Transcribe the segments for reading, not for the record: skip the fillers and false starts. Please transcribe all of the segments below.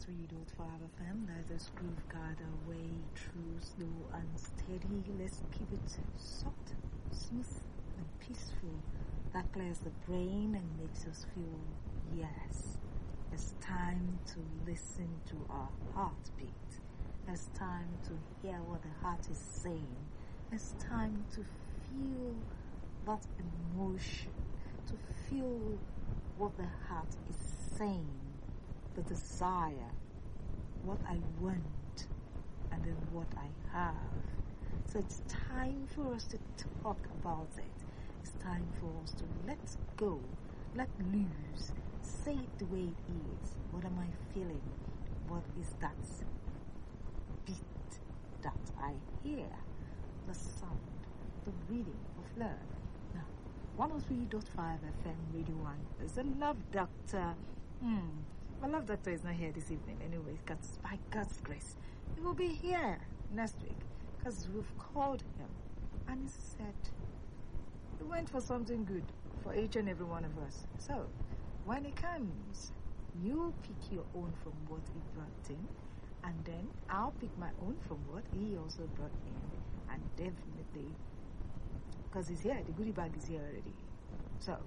103.5 FM. Let us groove guide our way through slow and steady. Let's keep it soft, smooth, and peaceful. That clears the brain and makes us feel, yes, it's time to listen to our heartbeat. It's time to hear what the heart is saying. It's time to feel that emotion, to feel what the heart is saying, the desire, what I want, and then what I have. So it's time for us to talk about it. It's time for us to let go, let loose, say it the way it is. What am I feeling? What is that beat that I hear? The sound, the reading of love. Now, 103.5 FM Radio 1 is the Love Doctor. My Love Doctor is not here this evening anyway, because by God's grace, he will be here next week, because we've called him, and he said he went for something good for each and every one of us. So, when he comes, you pick your own from what he brought in, and then I'll pick my own from what he also brought in, and definitely, because he's here, the goodie bag is here already. So,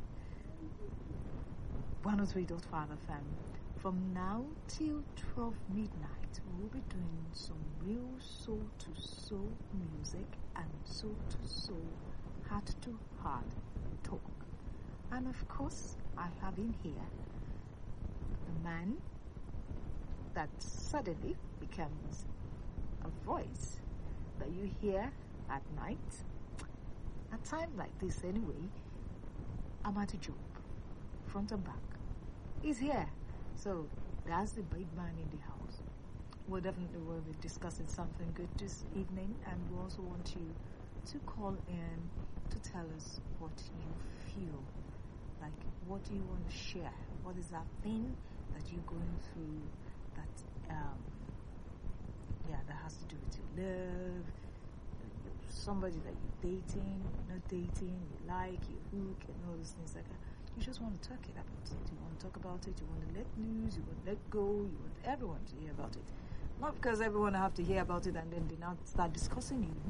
103.5 FM. From now till 12 midnight, we'll be doing some real soul-to-soul music and soul-to-soul, heart-to-heart talk. And of course, I have in here the man that suddenly becomes a voice that you hear at night. At times like this anyway, Amati Job, front and back, is here. So that's the big man in the house. We'll definitely be discussing something good this evening, and we also want you to call in to tell us what you feel. Like, what do you want to share? What is that thing that you're going through that that has to do with your love, somebody that you're dating, you're not dating, you like, you hook, and all those things like that. You just want to talk about it. You want to talk about it. You want to let loose. You want to let go. You want everyone to hear about it. Not because everyone have to hear about it and then they now start discussing you.